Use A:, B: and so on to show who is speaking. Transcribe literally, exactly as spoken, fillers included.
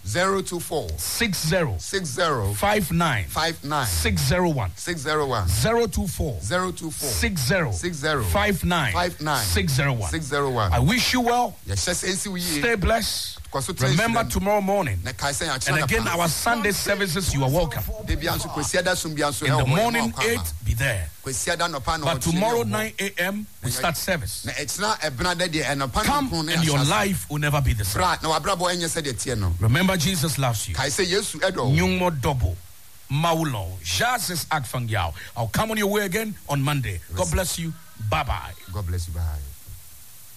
A: zero two four
B: six zero
A: six zero
B: five nine
A: five nine
B: six zero one
A: six zero one
B: zero two four
A: zero two four
B: six zero
A: six zero
B: five nine
A: five nine
B: six zero one
A: six zero one.
B: I wish you well.
A: Stay
B: Stay blessed. Remember tomorrow morning. And again, our Sunday services, you are welcome. In the morning, eight, be there. But tomorrow, nine a.m., we start service. Come and your life will never be the same. Remember, Jesus loves you. Nyungmo double. Maulo. Jazz Akfangyao. I'll come on your way again on Monday. God bless you. Bye-bye.
A: God bless you. Bye.